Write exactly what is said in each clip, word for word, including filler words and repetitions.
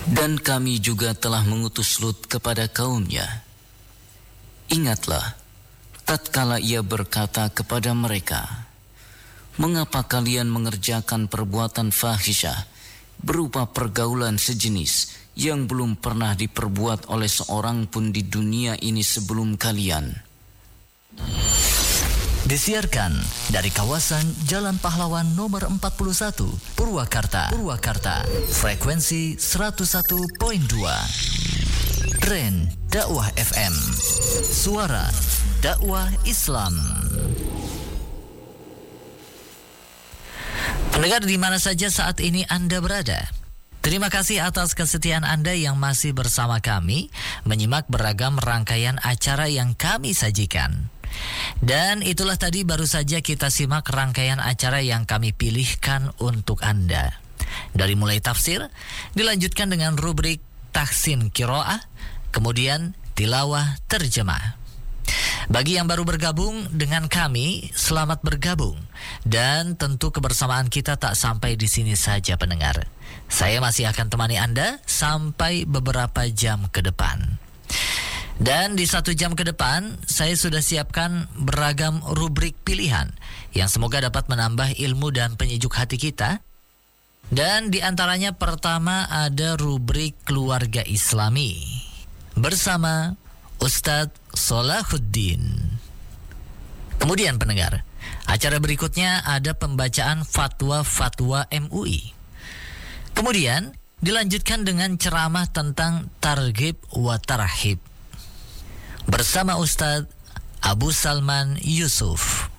Dan kami juga telah mengutus Lut kepada kaumnya. Ingatlah, tatkala ia berkata kepada mereka, mengapa kalian mengerjakan perbuatan fahisyah berupa pergaulan sejenis yang belum pernah diperbuat oleh seorang pun di dunia ini sebelum kalian? Disiarkan dari kawasan Jalan Pahlawan nomor empat puluh satu, Purwakarta. Purwakarta. Frekuensi seratus satu koma dua. Tren Dakwah F M. Suara dakwah Islam. Pendengar di mana saja saat ini Anda berada, terima kasih atas kesetiaan Anda yang masih bersama kami menyimak beragam rangkaian acara yang kami sajikan. Dan itulah tadi baru saja kita simak rangkaian acara yang kami pilihkan untuk Anda. Dari mulai tafsir, dilanjutkan dengan rubrik tahsin qiraah, kemudian tilawah terjemah. Bagi yang baru bergabung dengan kami, selamat bergabung. Dan tentu kebersamaan kita tak sampai di sini saja pendengar. Saya masih akan temani Anda sampai beberapa jam ke depan. Dan di satu jam ke depan, saya sudah siapkan beragam rubrik pilihan yang semoga dapat menambah ilmu dan penyejuk hati kita. Dan di antaranya pertama ada rubrik keluarga Islami bersama Ustadz Salahuddin. Kemudian pendengar, acara berikutnya ada pembacaan fatwa-fatwa M U I. Kemudian dilanjutkan dengan ceramah tentang targhib wa tarhib bersama Ustadz Abu Salman Yusuf.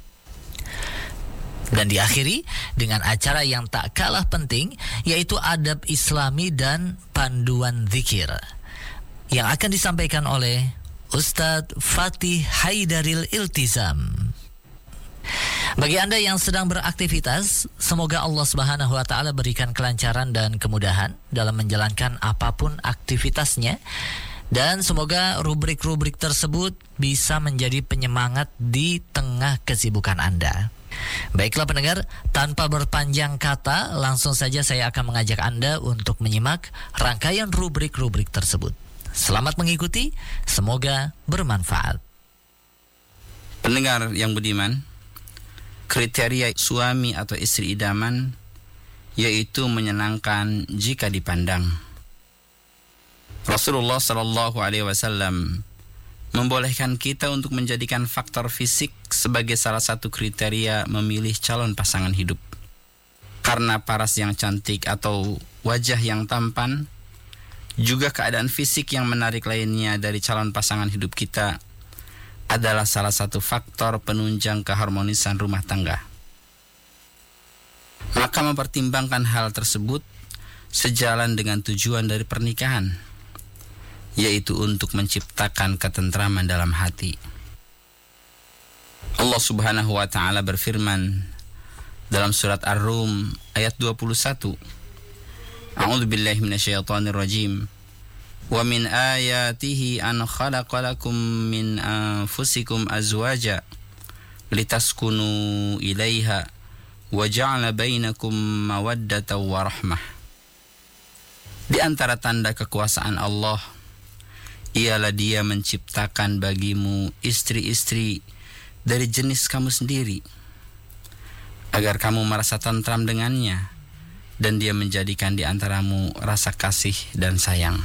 Dan diakhiri dengan acara yang tak kalah penting, yaitu adab Islami dan panduan zikir, yang akan disampaikan oleh Ustadz Fatih Haidaril Iltizam. Bagi Anda yang sedang beraktivitas, semoga Allah Subhanahu wa taala berikan kelancaran dan kemudahan dalam menjalankan apapun aktivitasnya. Dan semoga rubrik-rubrik tersebut bisa menjadi penyemangat di tengah kesibukan Anda. Baiklah pendengar, tanpa berpanjang kata, langsung saja saya akan mengajak Anda untuk menyimak rangkaian rubrik-rubrik tersebut. Selamat mengikuti, semoga bermanfaat. Pendengar yang budiman, kriteria suami atau istri idaman yaitu menyenangkan jika dipandang. Rasulullah Shallallahu Alaihi Wasallam membolehkan kita untuk menjadikan faktor fisik sebagai salah satu kriteria memilih calon pasangan hidup. Karena paras yang cantik atau wajah yang tampan, juga keadaan fisik yang menarik lainnya dari calon pasangan hidup kita adalah salah satu faktor penunjang keharmonisan rumah tangga. Maka mempertimbangkan hal tersebut sejalan dengan tujuan dari pernikahan, yaitu untuk menciptakan ketentraman dalam hati. Allah Subhanahu wa taala berfirman dalam surat Ar-Rum ayat dua puluh satu. A'udzu billahi minasyaitonir rajim. Wa min ayatihi an khalaqalakum min anfusikum azwaja litaskunu ilaiha wa ja'ala bainakum mawaddatan wa rahmah. Di antara tanda kekuasaan Allah ialah Dia menciptakan bagimu istri-istri dari jenis kamu sendiri, agar kamu merasa tentram dengannya, dan Dia menjadikan di antaramu rasa kasih dan sayang.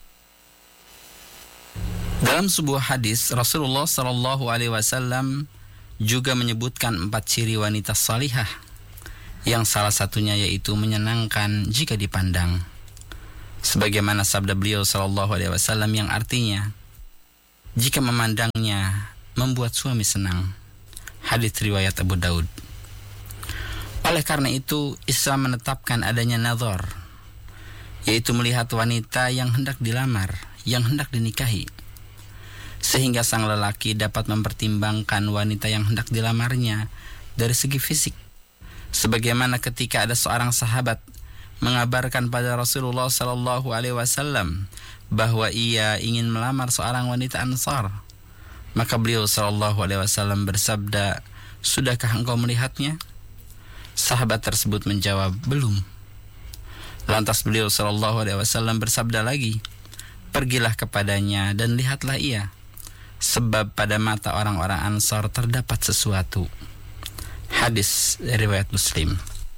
Dalam sebuah hadis, Rasulullah Shallallahu Alaihi Wasallam juga menyebutkan empat ciri wanita salihah, yang salah satunya yaitu menyenangkan jika dipandang. Sebagaimana sabda beliau sallallahu alaihi wasallam yang artinya, jika memandangnya membuat suami senang. Hadits riwayat Abu Daud. Oleh karena itu, Islam menetapkan adanya nazar, yaitu melihat wanita yang hendak dilamar, yang hendak dinikahi, sehingga sang lelaki dapat mempertimbangkan wanita yang hendak dilamarnya dari segi fisik. Sebagaimana ketika ada seorang sahabat mengabarkan pada Rasulullah sallallahu alaihi wasallam bahwa ia ingin melamar seorang wanita Ansar, maka beliau sallallahu alaihi wasallam bersabda, "Sudahkah engkau melihatnya?" Sahabat tersebut menjawab, "Belum." Lantas beliau sallallahu alaihi wasallam bersabda lagi, "Pergilah kepadanya dan lihatlah ia, sebab pada mata orang-orang Ansar terdapat sesuatu." Hadis riwayat Muslim.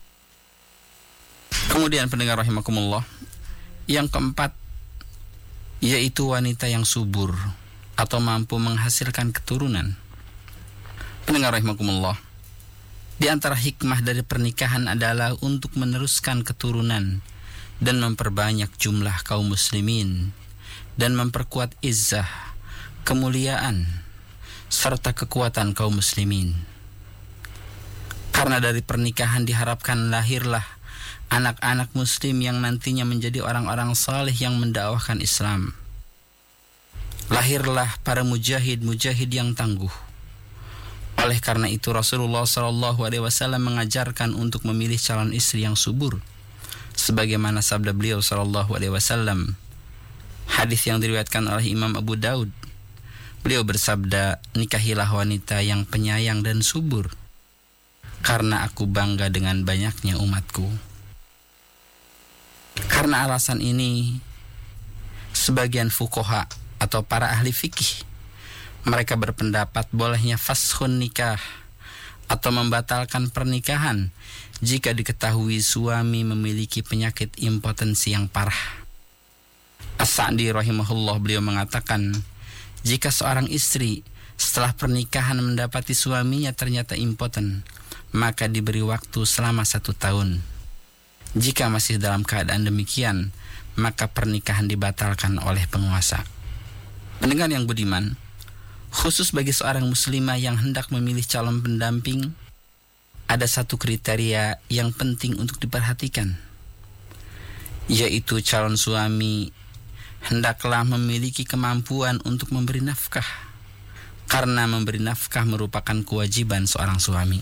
Kemudian pendengar rahimakumullah, yang keempat yaitu wanita yang subur atau mampu menghasilkan keturunan. Pendengar rahimakumullah, di antara hikmah dari pernikahan adalah untuk meneruskan keturunan dan memperbanyak jumlah kaum muslimin dan memperkuat izzah, kemuliaan, serta kekuatan kaum muslimin. Karena dari pernikahan diharapkan lahirlah anak-anak muslim yang nantinya menjadi orang-orang saleh yang mendakwahkan Islam. Lahirlah para mujahid-mujahid yang tangguh. Oleh karena itu Rasulullah sallallahu alaihi wasallam mengajarkan untuk memilih calon istri yang subur, sebagaimana sabda beliau sallallahu alaihi wasallam, hadis yang diriwayatkan oleh Imam Abu Daud. Beliau bersabda, "Nikahilah wanita yang penyayang dan subur, karena aku bangga dengan banyaknya umatku." Karena alasan ini, sebagian fuqaha atau para ahli fikih, mereka berpendapat bolehnya fashun nikah atau membatalkan pernikahan jika diketahui suami memiliki penyakit impotensi yang parah. As-Sa'di rahimahullah, beliau mengatakan, jika seorang istri setelah pernikahan mendapati suaminya ternyata impoten, maka diberi waktu selama satu tahun. Jika masih dalam keadaan demikian, maka pernikahan dibatalkan oleh penguasa. Pendengar yang budiman, khusus bagi seorang muslimah yang hendak memilih calon pendamping, ada satu kriteria yang penting untuk diperhatikan, yaitu calon suami hendaklah memiliki kemampuan untuk memberi nafkah, karena memberi nafkah merupakan kewajiban seorang suami.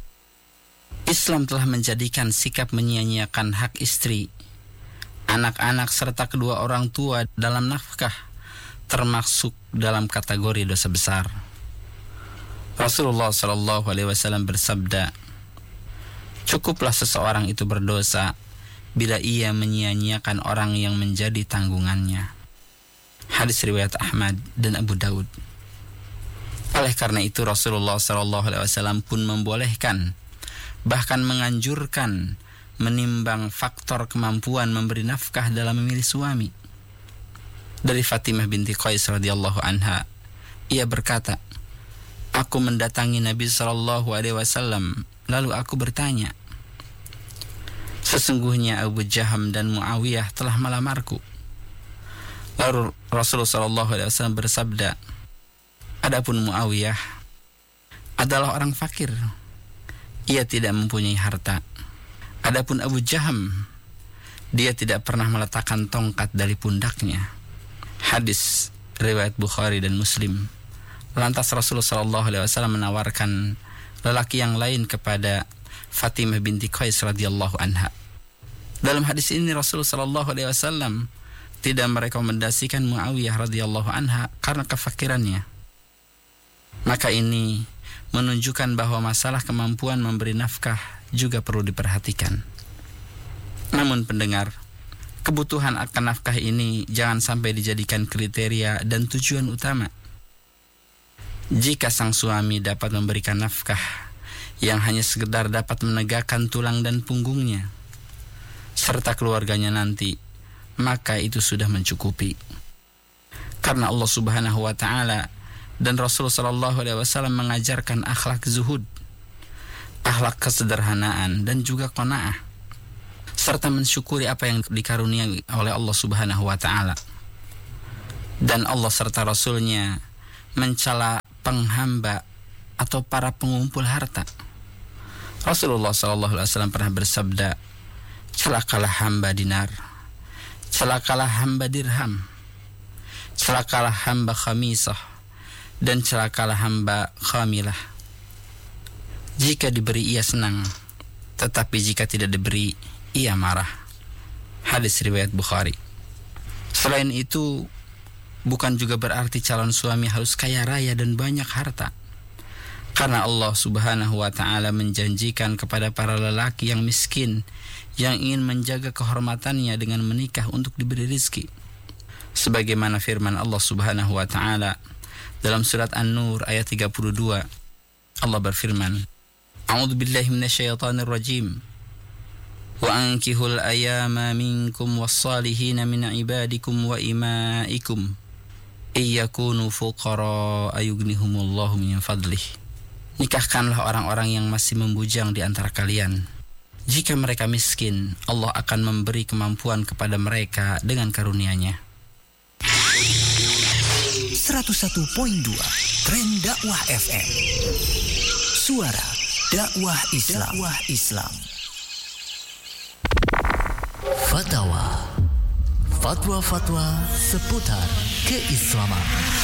Islam telah menjadikan sikap menyia-nyiakan hak istri, anak-anak serta kedua orang tua dalam nafkah termasuk dalam kategori dosa besar. Rasulullah sallallahu alaihi wasallam bersabda, "Cukuplah seseorang itu berdosa bila ia menyia-nyiakan orang yang menjadi tanggungannya." Hadis riwayat Ahmad dan Abu Daud. Oleh karena itu Rasulullah sallallahu alaihi wasallam pun membolehkan, bahkan menganjurkan menimbang faktor kemampuan memberi nafkah dalam memilih suami. Dari Fatimah binti Qais radhiyallahu anha, ia berkata, "Aku mendatangi Nabi sallallahu alaihi wasallam, lalu aku bertanya, sesungguhnya Abu Jaham dan Muawiyah telah melamarku." Lalu Rasulullah sallallahu alaihi wasallam bersabda, "Adapun Muawiyah adalah orang fakir, ia tidak mempunyai harta. Adapun Abu Jaham, dia tidak pernah meletakkan tongkat dari pundaknya." Hadis riwayat Bukhari dan Muslim. Lantas Rasulullah sallallahu alaihi wasallam menawarkan lelaki yang lain kepada Fatimah binti Qais radhiyallahu anha. Dalam hadis ini Rasulullah sallallahu alaihi wasallam tidak merekomendasikan Muawiyah radhiyallahu anha karena kefakirannya. Maka ini menunjukkan bahwa masalah kemampuan memberi nafkah juga perlu diperhatikan. Namun pendengar, kebutuhan akan nafkah ini jangan sampai dijadikan kriteria dan tujuan utama. Jika sang suami dapat memberikan nafkah yang hanya sekedar dapat menegakkan tulang dan punggungnya serta keluarganya nanti, maka itu sudah mencukupi. Karena Allah Subhanahu wa taala dan Rasul sallallahu alaihi wasallam mengajarkan akhlak zuhud, akhlak kesederhanaan dan juga qanaah, serta mensyukuri apa yang dikaruniai oleh Allah Subhanahu wa taala. Dan Allah serta Rasulnya mencela penghamba atau para pengumpul harta. Rasulullah sallallahu alaihi wasallam pernah bersabda, "Celakalah hamba dinar, celakalah hamba dirham, celakalah hamba khamisah, dan celakalah hamba khamilah. Jika diberi ia senang, tetapi jika tidak diberi ia marah." Hadis riwayat Bukhari. Selain itu, bukan juga berarti calon suami harus kaya raya dan banyak harta. Karena Allah Subhanahu wa ta'ala menjanjikan kepada para lelaki yang miskin yang ingin menjaga kehormatannya dengan menikah untuk diberi rizki. Sebagaimana firman Allah Subhanahu wa ta'ala dalam surat An-Nur ayat tiga puluh dua, Allah berfirman, A'udzu billahi minasyaitonir rajim. Wa ankihul ayama minkum was-salihin min ibadikum wa imaikum iyakunu fuqara ayughnihumullahu min fadlih. Nikahkanlah orang-orang yang masih membujang di antara kalian. Jika mereka miskin, Allah akan memberi kemampuan kepada mereka dengan karunia-Nya. seratus satu koma dua Tren Dakwah F M. Suara dakwah Islam. Dakwah Islam. Fatwa. Fatwa-fatwa seputar keislaman.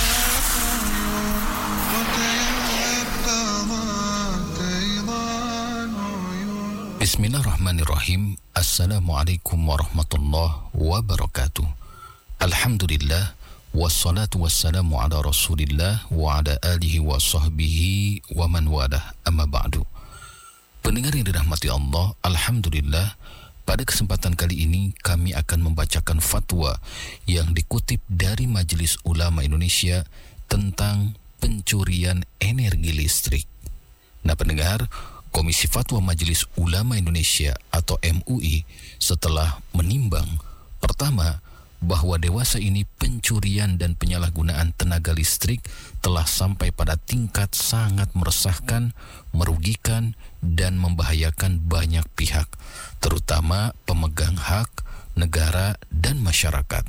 Bismillahirrahmanirrahim. Assalamualaikum warahmatullahi wabarakatuh. Alhamdulillah, wassalatu wassalamu ala rasulillah wa ala alihi wa sahbihi wa man walah, amma ba'du. Pendengar yang dirahmati Allah, Alhamdulillah, pada kesempatan kali ini kami akan membacakan fatwa yang dikutip dari Majelis Ulama Indonesia tentang pencurian energi listrik. Nah pendengar, Komisi Fatwa Majelis Ulama Indonesia atau M U I setelah menimbang, pertama, bahwa dewasa ini pencurian dan penyalahgunaan tenaga listrik telah sampai pada tingkat sangat meresahkan, merugikan, dan membahayakan banyak pihak, terutama pemegang hak, negara, dan masyarakat.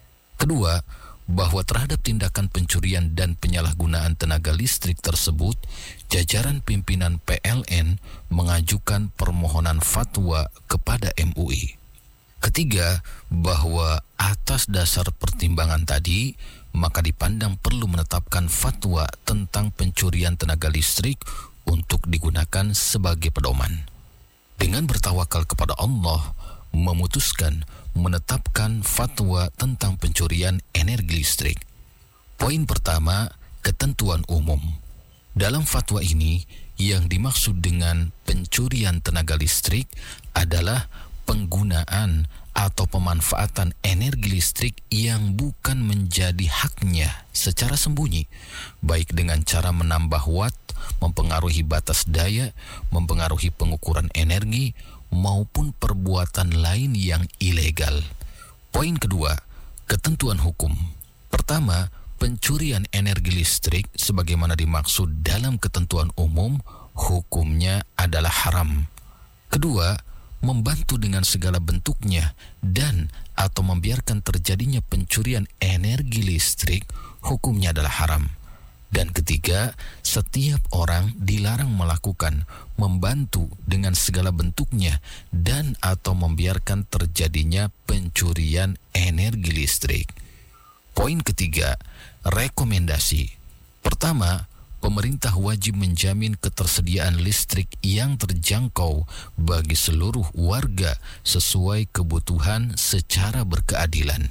Kedua, bahwa terhadap tindakan pencurian dan penyalahgunaan tenaga listrik tersebut, jajaran pimpinan P L N mengajukan permohonan fatwa kepada M U I. Ketiga, bahwa atas dasar pertimbangan tadi, maka dipandang perlu menetapkan fatwa tentang pencurian tenaga listrik untuk digunakan sebagai pedoman. Dengan bertawakal kepada Allah, memutuskan menetapkan fatwa tentang pencurian energi listrik. Poin pertama, ketentuan umum. Dalam fatwa ini, yang dimaksud dengan pencurian tenaga listrik adalah penggunaan atau pemanfaatan energi listrik yang bukan menjadi haknya secara sembunyi, baik dengan cara menambah watt, mempengaruhi batas daya, mempengaruhi pengukuran energi, maupun perbuatan lain yang ilegal. Poin kedua, ketentuan hukum. Pertama, pencurian energi listrik sebagaimana dimaksud dalam ketentuan umum, hukumnya adalah haram. Kedua, membantu dengan segala bentuknya dan atau membiarkan terjadinya pencurian energi listrik, hukumnya adalah haram. Dan ketiga, setiap orang dilarang melakukan, membantu dengan segala bentuknya dan atau membiarkan terjadinya pencurian energi listrik. Poin ketiga, rekomendasi. Pertama, pemerintah wajib menjamin ketersediaan listrik yang terjangkau bagi seluruh warga sesuai kebutuhan secara berkeadilan.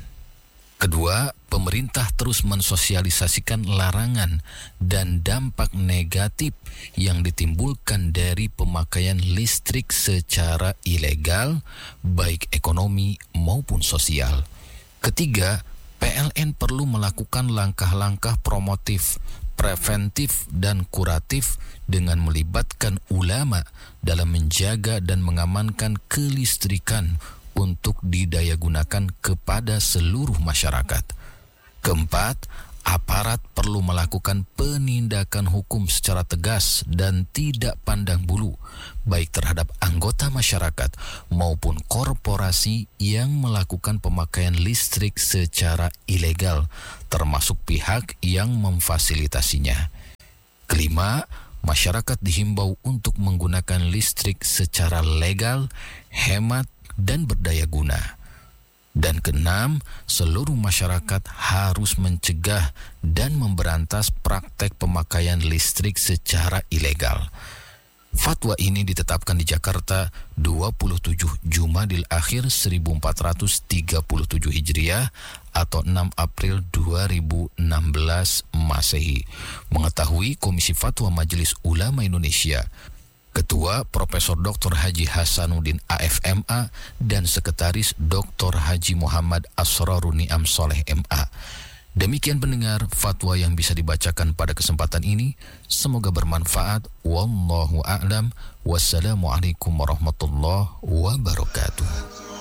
Kedua, pemerintah terus mensosialisasikan larangan dan dampak negatif yang ditimbulkan dari pemakaian listrik secara ilegal, baik ekonomi maupun sosial. Ketiga, P L N perlu melakukan langkah-langkah promotif, preventif, dan kuratif dengan melibatkan ulama dalam menjaga dan mengamankan kelistrikan untuk didayagunakan kepada seluruh masyarakat. Keempat, aparat perlu melakukan penindakan hukum secara tegas dan tidak pandang bulu, baik terhadap anggota masyarakat maupun korporasi yang melakukan pemakaian listrik secara ilegal, termasuk pihak yang memfasilitasinya. Kelima, masyarakat dihimbau untuk menggunakan listrik secara legal, hemat, dan berdaya guna. Dan keenam, seluruh masyarakat harus mencegah dan memberantas praktek pemakaian listrik secara ilegal. Fatwa ini ditetapkan di Jakarta dua puluh tujuh Jumadil Akhir seribu empat ratus tiga puluh tujuh Hijriah atau enam April dua ribu enam belas Masehi. Mengetahui Komisi Fatwa Majelis Ulama Indonesia, Ketua Profesor Doktor Haji Hasanuddin A F M A dan Sekretaris Doktor Haji Muhammad Asrarun Ni'am Soleh M A. Demikian pendengar fatwa yang bisa dibacakan pada kesempatan ini. Semoga bermanfaat. Wallahu a'lam. Wassalamualaikum warahmatullahi wabarakatuh.